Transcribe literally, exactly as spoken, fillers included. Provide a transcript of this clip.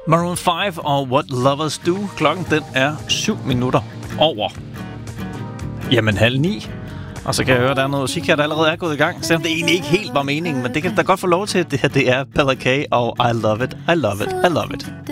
Maroon fem og What Lovers Do. Klokken den er syv minutter over. Jamen halv ni. Og så kan jeg høre, at der er noget musik her, der allerede er gået i gang. Selvom det egentlig ikke helt var meningen, men det kan da godt få lov til. Det her, det er Bella K og I Love It, I Love It, I Love It.